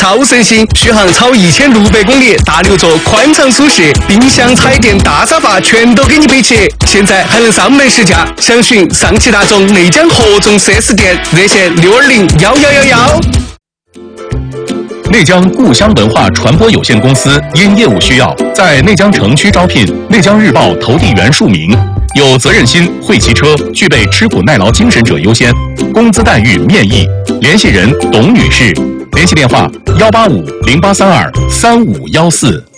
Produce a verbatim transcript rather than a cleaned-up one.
超省心，续航超一千六百公里，大六座宽敞舒适，冰箱、彩电、大沙发全都给你备齐。现在还能上门试驾，详询上汽大众内江合众 四 S 店，热线六二零幺幺幺幺。 内江故乡文化传播有限公司因业务需要，在内江城区招聘内江日报投递员数名，有责任心、会骑车、具备吃苦耐劳精神者优先，工资待遇面议。联系人董女士，联系电话幺八五零八三二三五幺四。